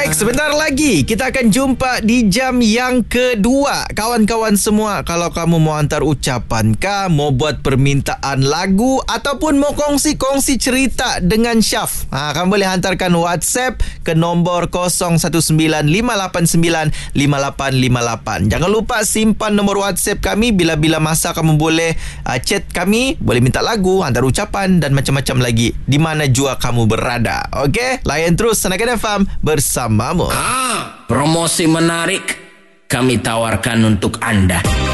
Baik, sebentar lagi kita akan jumpa di jam yang kedua. Kawan-kawan semua, kalau kamu mau hantar ucapan kah, mau buat permintaan lagu ataupun mau kongsi-kongsi cerita dengan Syaf, kamu boleh hantarkan WhatsApp ke nombor 0195895858. Jangan lupa simpan nombor WhatsApp kami. Bila-bila masa kamu boleh chat kami, boleh minta lagu, hantar ucapan dan macam-macam lagi di mana jua kamu berada. Okey, layan terus Tenaga FM bersamamu. Promosi menarik kami tawarkan untuk Anda.